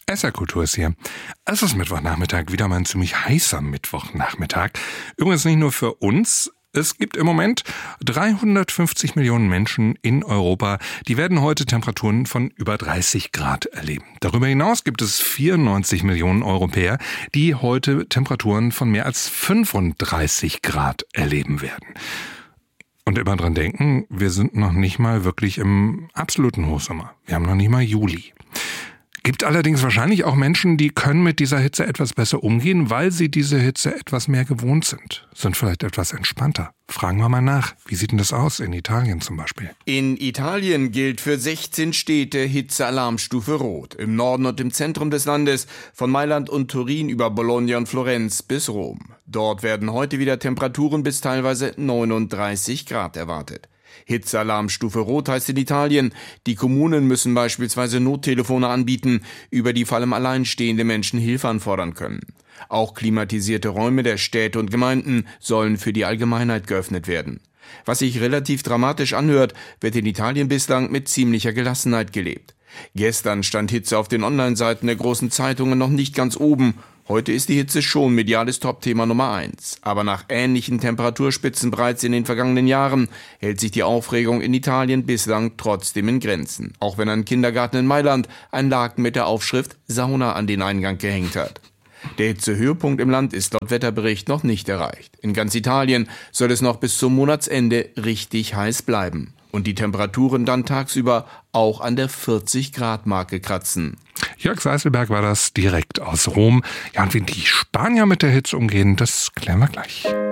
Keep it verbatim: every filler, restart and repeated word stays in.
S R-Kultur ist hier. Es ist Mittwochnachmittag, wieder mal ein ziemlich heißer Mittwochnachmittag. Übrigens nicht nur für uns. Es gibt im Moment dreihundertfünfzig Millionen Menschen in Europa, die werden heute Temperaturen von über dreißig Grad erleben. Darüber hinaus gibt es vierundneunzig Millionen Europäer, die heute Temperaturen von mehr als fünfunddreißig Grad erleben werden. Und immer dran denken, wir sind noch nicht mal wirklich im absoluten Hochsommer. Wir haben noch nicht mal Juli. Gibt allerdings wahrscheinlich auch Menschen, die können mit dieser Hitze etwas besser umgehen, weil sie diese Hitze etwas mehr gewohnt sind. Sind vielleicht etwas entspannter. Fragen wir mal nach. Wie sieht denn das aus in Italien zum Beispiel? In Italien gilt für sechzehn Städte Hitzealarmstufe Rot. Im Norden und im Zentrum des Landes, von Mailand und Turin über Bologna und Florenz bis Rom. Dort werden heute wieder Temperaturen bis teilweise neununddreißig Grad erwartet. Hitzealarmstufe Rot heißt in Italien, die Kommunen müssen beispielsweise Nottelefone anbieten, über die vor allem alleinstehende Menschen Hilfe anfordern können. Auch klimatisierte Räume der Städte und Gemeinden sollen für die Allgemeinheit geöffnet werden. Was sich relativ dramatisch anhört, wird in Italien bislang mit ziemlicher Gelassenheit gelebt. Gestern stand Hitze auf den Online-Seiten der großen Zeitungen noch nicht ganz oben. Heute ist die Hitze schon mediales Topthema Nummer eins. Aber nach ähnlichen Temperaturspitzen bereits in den vergangenen Jahren hält sich die Aufregung in Italien bislang trotzdem in Grenzen. Auch wenn ein Kindergarten in Mailand ein Laken mit der Aufschrift Sauna an den Eingang gehängt hat. Der Hitzehöhepunkt im Land ist laut Wetterbericht noch nicht erreicht. In ganz Italien soll es noch bis zum Monatsende richtig heiß bleiben. Und die Temperaturen dann tagsüber auch an der vierzig Grad Marke kratzen. Jörg Seiselberg war das direkt aus Rom. Ja, und wie die Spanier mit der Hitze umgehen, das klären wir gleich.